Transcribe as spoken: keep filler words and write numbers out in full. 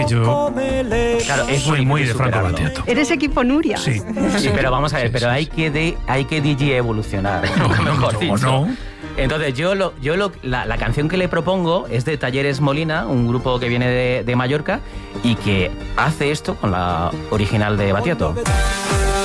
Yo Claro, es soy muy de Franco superarlo. Battiato. Eres equipo Nuria. Sí. Sí, pero vamos a ver, Sí, pero sí, hay sí. que de, hay que D J evolucionar, mejor O dicho. no. Entonces yo lo, yo lo, la, la canción que le propongo es de Talleres Molina, un grupo que viene de, de Mallorca y que hace esto con la original de Battiato.